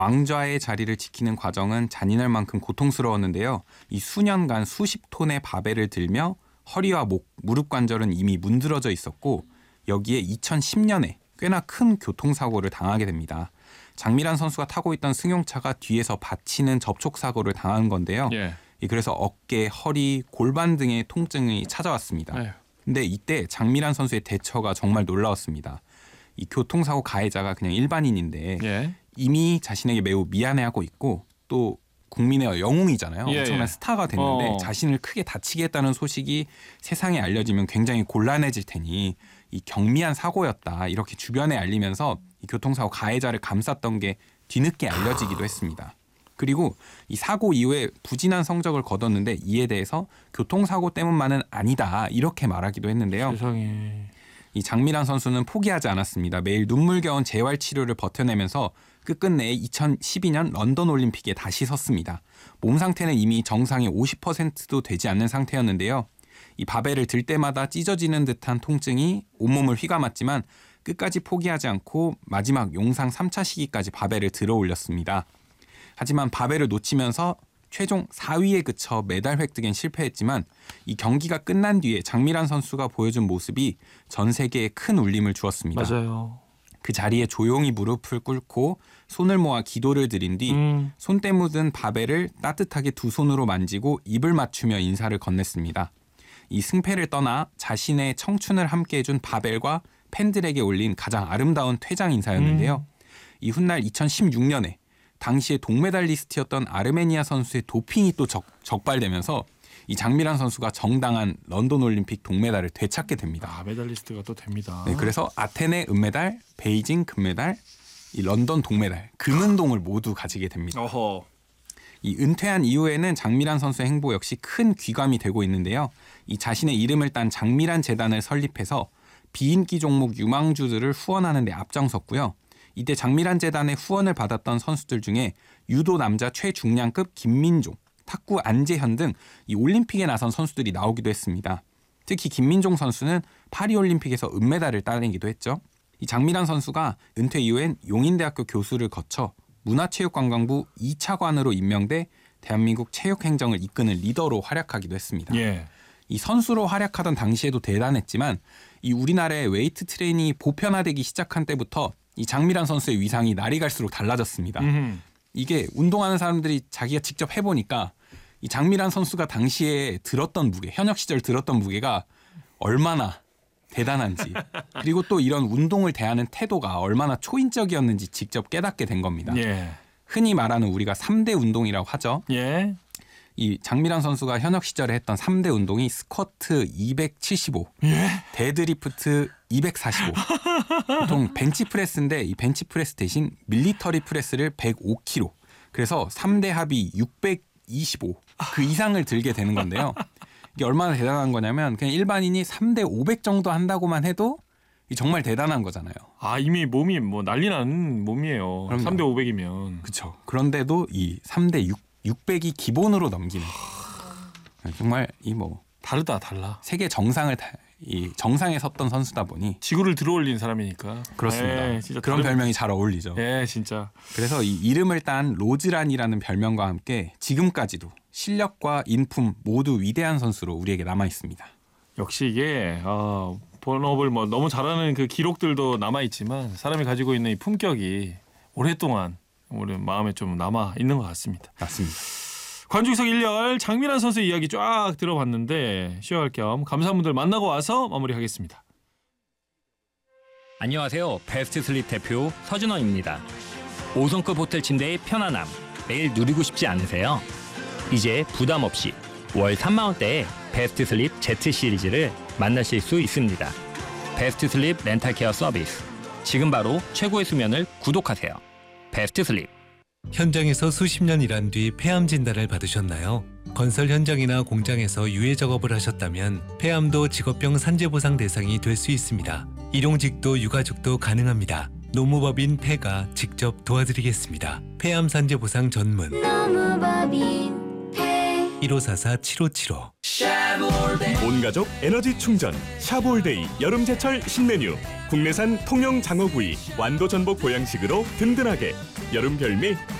왕좌의 자리를 지키는 과정은 잔인할 만큼 고통스러웠는데요. 이 수년간 수십 톤의 바벨을 들며 허리와 목, 무릎 관절은 이미 문드러져 있었고 여기에 2010년에 꽤나 큰 교통사고를 당하게 됩니다. 장미란 선수가 타고 있던 승용차가 뒤에서 받치는 접촉사고를 당한 건데요. 예. 그래서 어깨, 허리, 골반 등의 통증이 찾아왔습니다. 근데 이때 장미란 선수의 대처가 정말 놀라웠습니다. 이 교통사고 가해자가 그냥 일반인인데 예. 이미 자신에게 매우 미안해하고 있고 또 국민의 영웅이잖아요. 예, 엄청난 예. 스타가 됐는데 자신을 크게 다치게 했다는 소식이 세상에 알려지면 굉장히 곤란해질 테니 이 경미한 사고였다 이렇게 주변에 알리면서 이 교통사고 가해자를 감쌌던 게 뒤늦게 알려지기도 했습니다. 그리고 이 사고 이후에 부진한 성적을 거뒀는데 이에 대해서 교통사고 때문만은 아니다 이렇게 말하기도 했는데요. 세상에. 이 장미란 선수는 포기하지 않았습니다. 매일 눈물겨운 재활 치료를 버텨내면서 끝끝내 2012년 런던 올림픽에 다시 섰습니다. 몸 상태는 이미 정상의 50%도 되지 않는 상태였는데요. 이 바벨을 들 때마다 찢어지는 듯한 통증이 온몸을 휘감았지만 끝까지 포기하지 않고 마지막 용상 3차 시기까지 바벨을 들어 올렸습니다. 하지만 바벨을 놓치면서 최종 4위에 그쳐 메달 획득엔 실패했지만 이 경기가 끝난 뒤에 장미란 선수가 보여준 모습이 전 세계에 큰 울림을 주었습니다. 맞아요. 그 자리에 조용히 무릎을 꿇고 손을 모아 기도를 드린 뒤 손때 묻은 바벨을 따뜻하게 두 손으로 만지고 입을 맞추며 인사를 건넸습니다. 이 승패를 떠나 자신의 청춘을 함께해준 바벨과 팬들에게 올린 가장 아름다운 퇴장 인사였는데요. 이 훗날 2016년에 당시에 동메달리스트였던 아르메니아 선수의 도핑이 또 적발되면서 이 장미란 선수가 정당한 런던 올림픽 동메달을 되찾게 됩니다. 아, 메달리스트가 또 됩니다. 네, 그래서 아테네 은메달, 베이징 금메달, 이 런던 동메달, 금은동을 모두 가지게 됩니다. 어허. 이 은퇴한 이후에는 장미란 선수의 행보 역시 큰 귀감이 되고 있는데요. 이 자신의 이름을 딴 장미란 재단을 설립해서 비인기 종목 유망주들을 후원하는 데 앞장섰고요. 이때 장미란 재단의 후원을 받았던 선수들 중에 유도 남자 최중량급 김민종, 탁구 안재현 등 이 올림픽에 나선 선수들이 나오기도 했습니다. 특히 김민종 선수는 파리올림픽에서 은메달을 따내기도 했죠. 이 장미란 선수가 은퇴 이후엔 용인대학교 교수를 거쳐 문화체육관광부 2차관으로 임명돼 대한민국 체육행정을 이끄는 리더로 활약하기도 했습니다. 예. 이 선수로 활약하던 당시에도 대단했지만 이 우리나라의 웨이트 트레이닝이 보편화되기 시작한 때부터 이 장미란 선수의 위상이 날이 갈수록 달라졌습니다. 이게 운동하는 사람들이 자기가 직접 해보니까 이 장미란 선수가 당시에 들었던 무게, 현역 시절 들었던 무게가 얼마나 대단한지 그리고 또 이런 운동을 대하는 태도가 얼마나 초인적이었는지 직접 깨닫게 된 겁니다. 예. 흔히 말하는 우리가 3대 운동이라고 하죠. 예. 이 장미란 선수가 현역 시절에 했던 3대 운동이 스쿼트 275, 예. 데드리프트 245. 보통 벤치프레스인데 이 벤치프레스 대신 밀리터리 프레스를 105kg. 그래서 3대 합이 625. 그 이상을 들게 되는 건데요. 이게 얼마나 대단한 거냐면 그냥 일반인이 3대 500 정도 한다고만 해도 정말 대단한 거잖아요. 아, 이미 몸이 뭐 난리 난 몸이에요. 그럼요. 3대 500이면. 그렇죠. 그런데도 이 3대 600이 기본으로 넘기는. 정말 이 뭐 다르다 달라. 세계 정상을 이 정상에 섰던 선수다 보니 지구를 들어올린 사람이니까. 그렇습니다. 진짜 그런 별명이 잘 어울리죠. 예, 진짜. 그래서 이 이름을 딴 로즈란이라는 별명과 함께 지금까지도 실력과 인품 모두 위대한 선수로 우리에게 남아 있습니다. 역시 이게 본업을 뭐 너무 잘하는 그 기록들도 남아 있지만 사람이 가지고 있는 이 품격이 오랫동안 우리 마음에 좀 남아 있는 것 같습니다. 맞습니다. 관중석 1열 장미란 선수 이야기 쫙 들어봤는데 쉬어갈 겸 감사한 분들 만나고 와서 마무리하겠습니다. 안녕하세요. 베스트 슬립 대표 서준원입니다. 5성급 호텔 침대의 편안함 매일 누리고 싶지 않으세요? 이제 부담 없이 월 3만 원대의 베스트 슬립 Z 시리즈를 만나실 수 있습니다. 베스트 슬립 렌탈 케어 서비스. 지금 바로 최고의 수면을 구독하세요. 베스트 슬립. 현장에서 수십 년 일한 뒤 폐암 진단을 받으셨나요? 건설 현장이나 공장에서 유해 작업을 하셨다면 폐암도 직업병 산재보상 대상이 될 수 있습니다. 일용직도 유가족도 가능합니다. 노무법인 폐가 직접 도와드리겠습니다. 폐암 산재보상 전문 노무법인 폐 1544-7575 온가족 에너지 충전 샤볼데이 여름제철 신메뉴 국내산 통영 장어구이 완도 전복 보양식으로 든든하게 여름 별미